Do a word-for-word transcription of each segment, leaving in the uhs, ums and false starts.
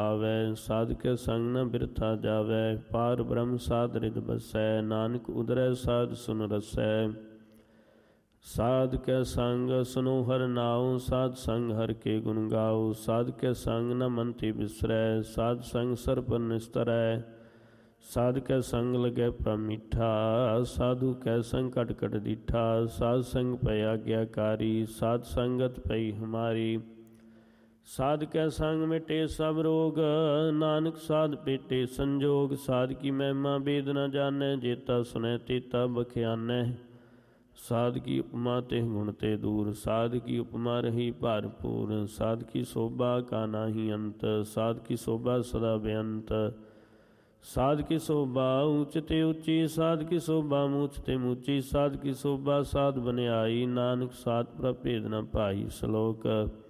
ਆਵੈ। ਸਾਧ ਕੇ ਸੰਗ ਨ ਬਿਰਥਾ ਜਾਵੈ। ਪਾਰ ਬ੍ਰਹਮ ਸਾਧ ਰਿਦ ਬਸੈ। ਨਾਨਕ ਉਦਰੈ ਸਾਧ ਸੁਨ ਰਸੈ। ਸਾਧ ਕੇ ਸੰਗ ਸੁਨੋ ਹਰਿ ਨਾਉ। ਸਾਧ ਸੰਗ ਹਰਿ ਕੇ ਗੁਣ ਗਾਉ। ਸਾਧ ਕੇ ਸੰਗ ਨ ਮੰਤੀ ਬਿਸਰੈ। ਸਾਧ ਸੰਗ ਸਰ ਪਰ ਨਿਸਤਰੈ। ਸਾਧ ਕੈ ਸੰਗ ਲਗੈ ਪ੍ਰਭ ਮੀਠਾ। ਸਾਧੂ ਕੈ ਸੰਗ ਕਟ ਕਟ ਦੀਠਾ। ਸਾਧ ਸੰਗ ਪੈ ਆਗਿਆਕਾਰੀ। ਸਾਧ ਸੰਗਤ ਪਈ ਹਮਾਰੀ। ਸਾਧ ਕੈ ਸੰਗ ਮਿਟੇ ਸਭ ਰੋਗ। ਨਾਨਕ ਸਾਧ ਪੇਟੇ ਸੰਜੋਗ। ਸਾਧ ਕੀ ਮਹਿਮਾ ਬੇਦ ਨ ਜਾਣੈ। ਜੇਤਾ ਸੁਨੈ ਤੇਤਾ ਬਖਿਆਨੈ। ਸਾਧ ਕੀ ਉਪਮਾ ਤਿਹ ਗੁਣ ਤੇ ਦੂਰ। ਸਾਧ ਕੀ ਉਪਮਾ ਰਹੀ ਭਰਪੂਰ। ਸਾਧ ਕੀ ਸੋਭਾ ਕਾ ਨਾਹੀ ਅੰਤ। ਸਾਧ ਕੀ ਸੋਭਾ ਸਦਾ ਬੇਅੰਤ। ਸਾਧ ਕੀ ਸੋਭਾ ਊਚ ਤੇ ਉੱਚੀ। ਸਾਧ ਕੀ ਸੋਭਾ ਮੂਚ ਤੇ ਮੂਚੀ। ਸਾਧ ਕੀ ਸੋਭਾ ਸਾਧ ਬਨਿਆਈ। ਨਾਨਕ ਸਾਧ ਪ੍ਰਭ ਭੇਦ ਨ ਭਾਈ। ਸ਼ਲੋਕ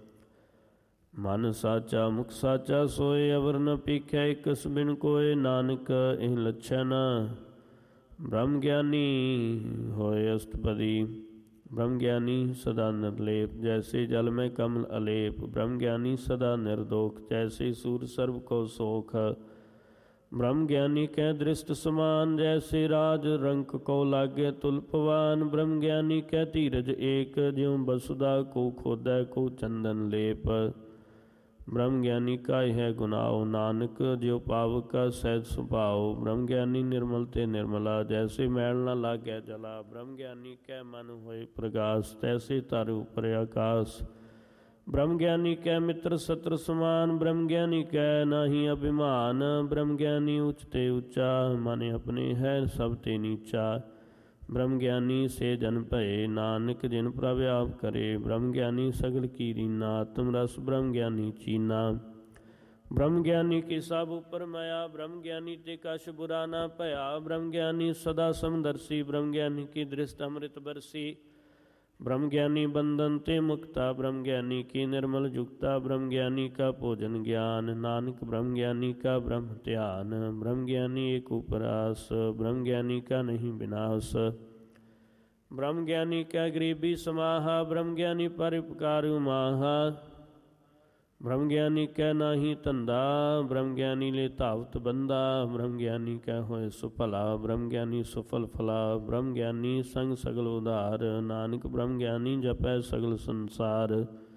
ਮਨ ਸਾਚਾ ਮੁਖ ਸਾਚਾ ਸੋਏ। ਅਵਰ ਨ ਪੀਖੈ ਇਕਸ ਬਿਨ ਕੋਏ। ਨਾਨਕ ਇਹ ਲੱਛਣ ਬ੍ਰਹਮ ਗਿਆਨੀ ਹੋਏ ਅਸ਼ਟਪਦੀ। ਬ੍ਰਹਮ ਗਿਆਨੀ ਸਦਾ ਨਿਰਲੇਪ। ਜੈਸੇ ਜਲ ਮੈਂ ਕਮਲ ਅਲੇਪ। ਬ੍ਰਹਮ ਗਿਆਨੀ ਸਦਾ ਨਿਰਦੋਖ। ਜੈਸੇ ਸੂਰ ਸਰਬ ਕੋ ਸੋਖ। ਬ੍ਰਹਮ ਗਿਆਨੀ ਕੈ ਦ੍ਰਿਸ਼ਟ ਸਮਾਨ। ਜੈਸੇ ਰਾਜ ਰੰਕ ਕੋ ਲਾਗੇ ਤੁਲ ਪਵਾਨ। ਬ੍ਰਹਮ ਗਿਆਨੀ ਕੈ ਧੀਰਜ ਏਕ। ਜਿਉ ਬਸੁਦਾ ਕੋ ਖੋਦੈ ਕੋ ਚੰਦਨ ਲੇਪ। ਬ੍ਰਹਮ ਗਿਆਨੀ ਕਾ ਹੈ ਗੁਨਾਉ। ਨਾਨਕ ਜਿਉ ਪਾਵਕ ਕਾ ਸਹਿਜ ਸੁਭਾਉ। ਬ੍ਰਹਮ ਗਿਆਨੀ ਨਿਰਮਲ ਤੇ ਨਿਰਮਲਾ। ਜੈਸੇ ਮੈਲ ਨ ਲਾਗੈ ਜਲਾ। ਬ੍ਰਹਮ ਗਿਆਨੀ ਕੈ ਮਨ ਹੋਏ ਪ੍ਰਗਾਸ। ਤੈਸੇ ਧਰ ਉਪਰ ਆਕਾਸ। ਬ੍ਰਹਮ ਗਿਆਨੀ ਕੈ ਮਿੱਤਰ ਸਤਰ ਸਮਾਨ। ਬ੍ਰਹਮ ਗਿਆਨੀ ਕੈ ਨਾਹੀ ਅਭਿਮਾਨ। ਬ੍ਰਹਮ ਗਿਆਨੀ ਉੱਚ ਤੇ ਉੱਚਾ। ਮਨ ਆਪਣੇ ਹੈ ਸਭ ਤੇ ਨੀਚਾ। ਬ੍ਰਹਮ ਗਿਆਨੀ ਸੇ ਜਨ ਭਏ। ਨਾਨਕ ਜਿਨ ਪ੍ਰਭ ਆਪ ਕਰੇ। ਬ੍ਰਹਮ ਗਿਆਨੀ ਸਗਲ ਕੀ ਰੀਨਾ। ਆਤਮ ਰਸ ਬ੍ਰਹਮ ਗਿਆਨੀ ਚੀਨਾ। ਬ੍ਰਹਮ ਗਿਆਨੀ ਕੀ ਸਭ ਉਪਰ ਮਾਇਆ। ਬ੍ਰਹਮ ਗਿਆਨੀ ਤੇ ਕਛ ਬੁਰਾ ਨਾ ਭਇਆ। ਬ੍ਰਹਮ ਗਿਆਨੀ ਸਦਾ ਸਮਦਰਸੀ। ਬ੍ਰਹਮ ਗਿਆਨੀ ਕੀ ਦ੍ਰਿਸ਼ਟ ਅੰਮ੍ਰਿਤ ਬਰਸੀ। ਬ੍ਰਹਮ ਗਿਆਨੀ ਬੰਧਨ ਤੇ ਮੁਕਤਾ। ਬ੍ਰਹਮ ਗਿਆਨੀ ਕੀ ਨਿਰਮਲ ਜੁਗਤਾ। ਬ੍ਰਹਮ ਗਿਆਨੀ ਕਾ ਭੋਜਨ ਗਿਆਨ। ਨਾਨਕ ਬ੍ਰਹਮ ਗਿਆਨੀ ਕਾ ਬ੍ਰਹਮ ਧਿਆਨ। ਬ੍ਰਹਮ ਗਿਆਨੀ ਏਕ ਉਪਰਾਸ। ਬ੍ਰਹਮ ਗਿਆਨੀ ਕਾ ਨਹੀਂ ਵਿਨਾਸ਼। ਬ੍ਰਹਮ ਗਿਆਨੀ ਕੈ ਗਰੀਬੀ ਸਮਾਹਾ। ਬ੍ਰਹਮ ਗਿਆਨੀ ਪਰ ਉਪਕਾਰ ਉਮਾਹਾ। ਬ੍ਰਹਮ ਗਿਆਨੀ ਕੈ ਨਾਹੀ ਧੰਦਾ। ਬ੍ਰਹਮ ਗਿਆਨੀ ਲੈ ਧਾਵਤ ਬੰਦਾ। ਬ੍ਰਹਮ ਗਿਆਨੀ ਕੈ ਹੋਏ ਸੁਭਲਾ। ਬ੍ਰਹਮ ਗਿਆਨੀ ਸੁਫਲ ਫਲਾ। ਬ੍ਰਹਮ ਗਿਆਨੀ ਸੰਗ ਸਗਲ ਉਧਾਰ। ਨਾਨਕ ਬ੍ਰਹਮ ਗਿਆਨੀ ਜਪੈ ਸਗਲ ਸੰਸਾਰ।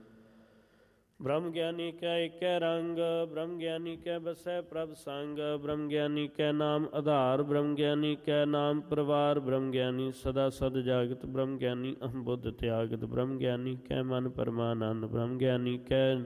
ਬ੍ਰਹਮ ਗਿਆਨੀ ਕੈ ਏਕੈ ਰੰਗ। ਬ੍ਰਹਮ ਗਿਆਨੀ ਕੈ ਬਸੈ ਪ੍ਰਭ ਸੰਗ। ਬ੍ਰਹਮ ਗਿਆਨੀ ਕੈ ਨਾਮ ਆਧਾਰ। ਬ੍ਰਹਮ ਗਿਆਨੀ ਕੈ ਨਾਮ ਪਰਵਾਰ। ਬ੍ਰਹਮ ਗਿਆਨੀ ਸਦਾ ਸਦ ਜਾਗਤ। ਬ੍ਰਹਮ ਗਿਆਨੀ ਅਹੰ ਬੁੱਧ ਤਿਆਗਤ। ਬ੍ਰਹਮ ਗਿਆਨੀ ਕੈ ਮਨ ਪਰਮਾਨੰਦ। ਬ੍ਰਹਮ ਗਿਆਨੀ ਕੈ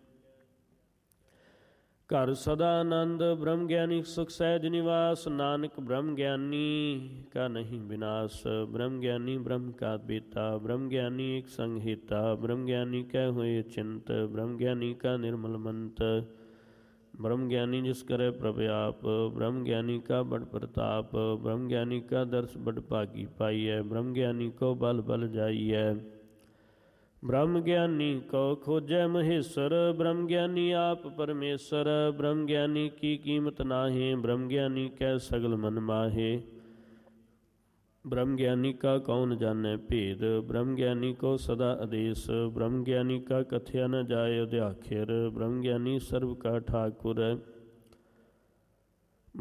ਘਰ ਸਦਾ ਆਨੰਦ। ਬ੍ਰਹਮ ਗਿਆਨੀ ਸੁਖ ਸਹਿਜ ਨਿਵਾਸ। ਨਾਨਕ ਬ੍ਰਹਮ ਗਿਆਨੀ ਕਾ ਨਹੀਂ ਵਿਨਾਸ਼। ਬ੍ਰਹਮ ਗਿਆਨੀ ਬ੍ਰਹਮ ਕਾ ਬੇਤਾ। ਬ੍ਰਹਮ ਗਿਆਨੀ ਏਕ ਸੰਗ ਹੇਤਾ। ਬ੍ਰਹਮ ਗਿਆਨੀ ਕੈ ਹੋਏ ਅਚਿੰਤ। ਬ੍ਰਹਮ ਗਿਆਨੀ ਕਾ ਨਿਰਮਲ ਮੰਤ। ਬ੍ਰਹਮ ਗਿਆਨੀ ਜਿਸ ਕਰੇ ਪ੍ਰਭ ਆਪ। ਬ੍ਰਹਮ ਗਿਆਨੀ ਕਾ ਬੜ ਪ੍ਰਤਾਪ। ਬ੍ਰਹਮ ਗਿਆਨੀ ਕਾ ਦਰਸ ਬੜ ਭਾਗੀ ਪਾਈਐ। ਬ੍ਰਹਮ ਗਿਆਨੀ ਕੋ ਬਲ ਬਲ ਜਾਈਐ। ਬ੍ਰਹਮ ਗਿਆਨੀ ਕੋ ਖੋਜੈ ਮਹੇਸ਼ਰ। ਬ੍ਰਹਮ ਗਿਆਨੀ ਆਪ ਪਰਮੇਸ਼ਰ। ਬ੍ਰਹਮ ਗਿਆਨੀ ਕੀ ਕੀਮਤ ਨਾਹੀਂ। ਬ੍ਰਹਮ ਗਿਆਨੀ ਕੈ ਸਗਲ ਮਨ ਮਾਹੇ। ਬ੍ਰਹਮ ਗਿਆਨੀ ਕਾ ਕੌਣ ਜਾਣੈ ਭੇਦ। ਬ੍ਰਹਮ ਗਿਆਨੀ ਕੋ ਸਦਾ ਆਦੇਸ਼। ਬ੍ਰਹਮ ਗਿਆਨੀ ਕਾ ਕਥਿਆ ਨ ਜਾਏ ਅਧਿਆਖਿਰ। ਬ੍ਰਹਮ ਗਿਆਨੀ ਸਰਬ ਕਾ ਠਾਕੁਰ।